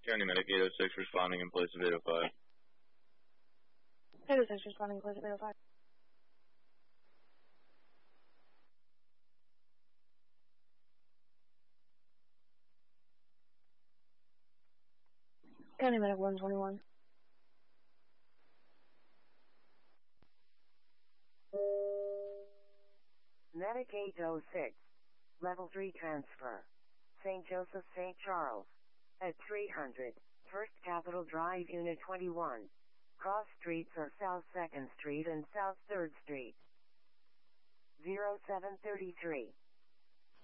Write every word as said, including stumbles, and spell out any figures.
County Medic eight oh six responding in place of eight oh five. eight oh six responding in place of eight oh five. County Medic one twenty-one. Medic eight oh six. Level three transfer. Saint Joseph, Saint Charles. At three hundred, First Capitol Drive, Unit twenty-one. Cross streets are South second Street and South third Street. zero seven three three.